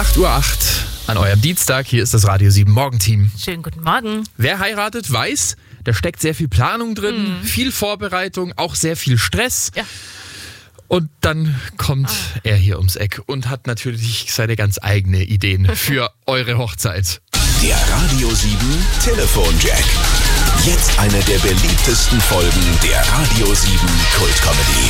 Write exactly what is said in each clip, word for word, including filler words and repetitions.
acht Uhr acht an eurem Dienstag. Hier ist das Radio sieben Morgenteam. Schönen guten Morgen. Wer heiratet, weiß, da steckt sehr viel Planung drin, Mhm. viel Vorbereitung, auch sehr viel Stress. Ja. Und dann kommt Ah. er hier ums Eck und hat natürlich seine ganz eigene Ideen für eure Hochzeit. Der Radio sieben Telefonjack. Jetzt eine der beliebtesten Folgen der Radio sieben Kultcomedy.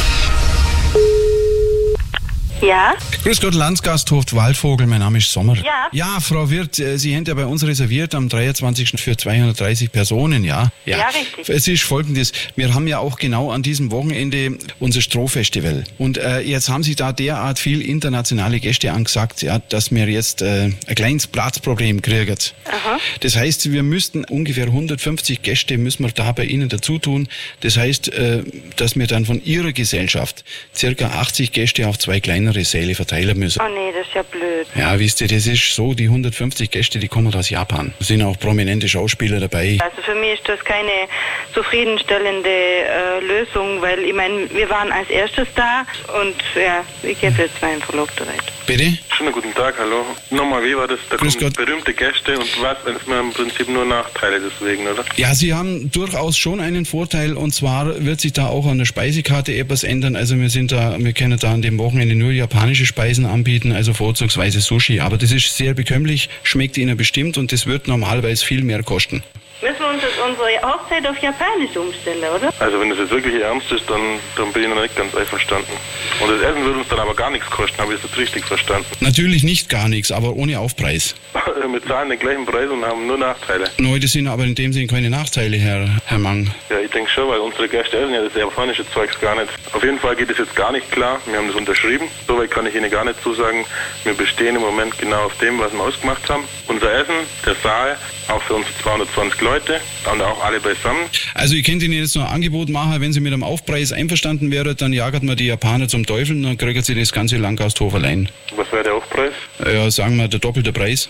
Ja? Grüß Gott, Landsgasthof Waldvogel, mein Name ist Sommer. Ja. Ja, Frau Wirth, äh, Sie haben ja bei uns reserviert am dreiundzwanzigsten für zweihundertdreißig Personen, ja? Ja, richtig. Es ist folgendes, wir haben ja auch genau an diesem Wochenende unser Strohfestival. Und äh, jetzt haben sich da derart viel internationale Gäste angesagt, ja, dass wir jetzt äh, ein kleines Platzproblem kriegen. Aha. Das heißt, wir müssten ungefähr hundertfünfzig Gäste müssen wir da bei Ihnen dazu tun. Das heißt, äh, dass wir dann von Ihrer Gesellschaft circa achtzig Gäste auf zwei kleinere Säle verteilen müssen. Oh nee, das ist ja blöd. Ja, wisst ihr, das ist so, die hundertfünfzig Gäste, die kommen aus Japan. Da sind auch prominente Schauspieler dabei. Also für mich ist das keine zufriedenstellende äh, Lösung, weil ich meine, wir waren als erstes da und ja, ich gebe jetzt meinen Verlobter weiter. Bitte? Schönen guten Tag, hallo. Nochmal, wie war das? Da Grüß kommen Gott. berühmte Gäste und was? Es sind im Prinzip nur Nachteile deswegen, oder? Ja, Sie haben durchaus schon einen Vorteil, und zwar wird sich da auch an der Speisekarte etwas ändern. Also wir sind da, wir können da an dem Wochenende nur japanische Speisen anbieten, also vorzugsweise Sushi. Aber das ist sehr bekömmlich, schmeckt Ihnen bestimmt und das wird normalerweise viel mehr kosten. Müssen wir uns jetzt unsere Hochzeit auf Japanisch umstellen, oder? Also wenn das jetzt wirklich ernst ist, dann, dann bin ich noch nicht ganz einverstanden. Und das Essen würde uns dann aber gar nichts kosten, habe ich das jetzt richtig verstanden? Natürlich nicht gar nichts, aber ohne Aufpreis. Wir zahlen den gleichen Preis und haben nur Nachteile. Neu, das sind aber in dem Sinne keine Nachteile, Herr, Herr Mang. Ja, ich denke schon, weil unsere Gäste essen ja das japanische Zeugs gar nicht. Auf jeden Fall geht es jetzt gar nicht klar. Wir haben das unterschrieben. Soweit kann ich Ihnen gar nicht zusagen. Wir bestehen im Moment genau auf dem, was wir ausgemacht haben. Unser Essen, der Saal, auch für uns zweihundertzwanzig Leute und auch alle beisammen. Also ich könnte Ihnen jetzt noch ein Angebot machen, wenn Sie mit dem Aufpreis einverstanden wären, dann jagt man die Japaner zum Teufel und dann kriegen Sie das ganze Langgasthof allein. Was wäre der Aufpreis? Ja, sagen wir der doppelte Preis.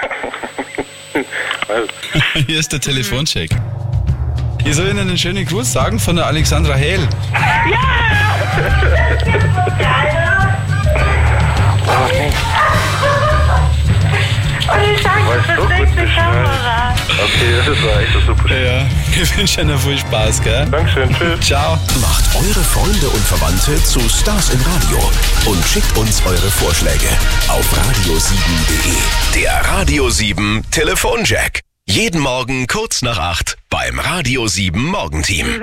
Also, Hier ist der Telefoncheck. Ich soll Ihnen einen schönen Gruß sagen von der Alexandra Hehl. Und ich sage, Weißt das du, ist gut die Kamera. okay, das war echt super. Ja, ich wünsche Ihnen viel Spaß, gell? Dankeschön, tschüss. Ciao. Macht eure Freunde und Verwandte zu Stars im Radio und schickt uns eure Vorschläge auf radio sieben punkt de. Der Radio sieben Telefonjack. Jeden Morgen kurz nach acht beim Radio sieben Morgenteam.